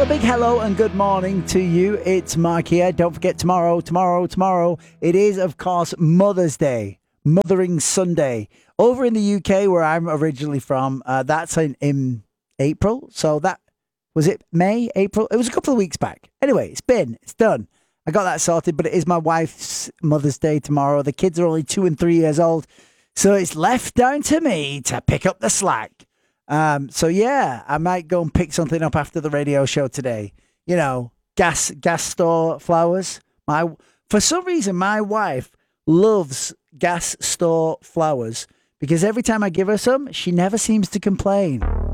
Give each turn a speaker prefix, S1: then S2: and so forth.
S1: Well, a big hello and good morning to you. It's Mark here. Don't forget tomorrow, it is, of course, Mother's Day, Mothering Sunday. Over in the UK, where I'm originally from, that's in April. So that, was it May, April? It was a couple of weeks back. Anyway, it's done. I got that sorted, but it is my wife's Mother's Day tomorrow. The kids are only 2 and 3 years old. So it's left down to me to pick up the slack. So yeah, I might go and pick something up after the radio show today. You know, gas store flowers. For some reason, my wife loves gas store flowers because every time I give her some, she never seems to complain.